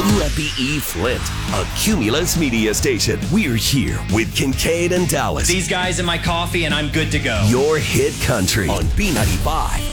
WFPE Flint, a Cumulus media station. We're here with Kincaid and Dallas. These guys in my coffee, and I'm good to go. Your hit country on B95